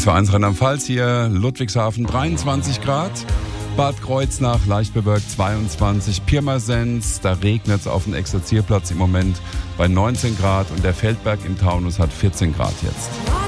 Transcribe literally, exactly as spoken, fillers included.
eins Rheinland-Pfalz hier, Ludwigshafen dreiundzwanzig Grad. Bad Kreuznach leicht bewölkt zweiundzwanzig, Pirmasens, da regnet es auf dem Exerzierplatz im Moment bei neunzehn Grad und der Feldberg im Taunus hat vierzehn Grad jetzt.